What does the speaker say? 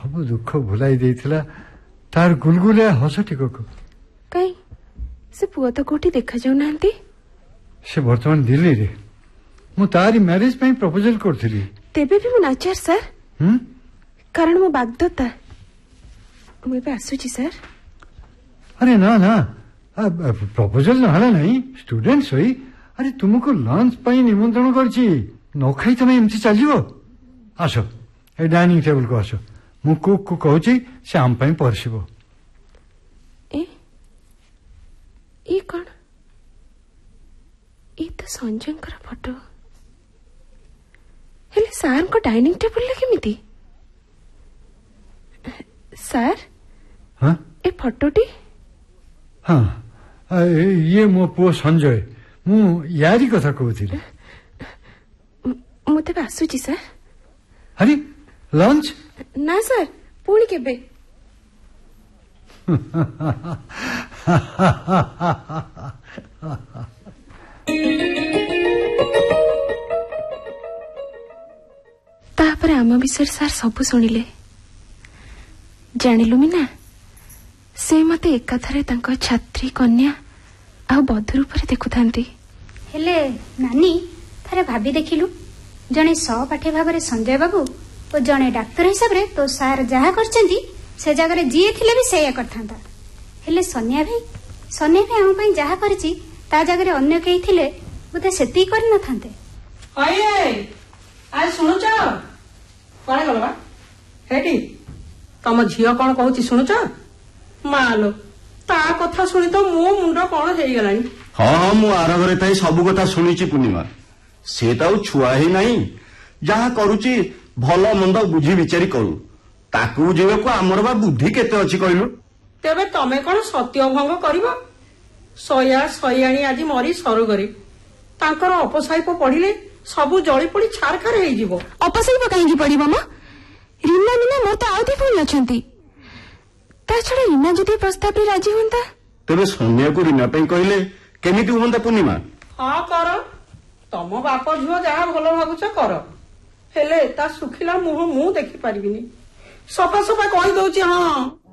सब दुख भुलाई देइथिला तार गुलगुलिया हस टिकक कई से पुआ तो कोठी देखा जाऊ नांती से वर्तमान दिल्ली रे मु तारी मैरिज पे प्रपोजल करथिली तेबे भी मु नाचार सर कारण मो बागदत्ता मु पे आसुची सर अरे ना ना प्रपोजल नहला नहीं स्टूडेंट्स होई अरे तुमको लंच पाई निमंत्रण करछि न खाई तमे एमती चलियो आसो ए डाइनिंग टेबल को आसो मु कुक को कहछि से आम पाई परसिबो ए कौन ये तो संजयंकर फोटो हेले सार को डाइनिंग टेबल केमिति सार हाँ ए फोटोटी हाँ ये मो पुओ संजय मु यारी कथा कहूଥିଲି मु तेबे आसुची सर अरे लंच ना सर पुणी केबे तापर आम विषय सार सब शुणिले जानिलु मीना से मते एकाथरे तांको छात्री कन्या आ बधु रूप देखुथांती हेले नानी थारे भाभी देखिलु जने सहपाठी भाव संजय बाबू और जने डाक्तर हिसाब रे तो सार जहा करचंती से जगह जी थिले भी सेया करथांता हेले सोनिया भाई हम पई जहा करची ता जगह अन्य केही थिले बोते सेती कर न थांते आये आज सुनुच कोन गलबा हेडी तम झियो कोन कहूची सुनुच मालो ता कथा सुनी तो मो मुंड कोन हेई गलानी हाँ मु आर घरे ताई सब कथा सुनिची पूर्णिमा से ताऊ छुआ ही नहीं जहा करूची भल मंद बुझी विचारी करू ताकू बुझेको आमर बा बुद्धि केते अछि कहलु तेबे तमे कोन सत्य भंग करिवो सया सयाणी आज मरी सरगरे तांकर अपसाइप पढ़िले सबु जळी पड़ी छारखार हेई जिवो अपसाइप काहेकि पड़िबो म रीना मीना मोर तो आउती फुल अछंती ता छडा रीना जदी प्रस्ताव रे राजी होंता तेबे सोनिया को रीना पे कहले केमिति होंता पूर्णिमा हाँ कर तम बाप झुओ जहा भल भाबुच कर हेले ता सुखिला मुह मु देखि परिबिनी सफा सफा कहि दउची हाँ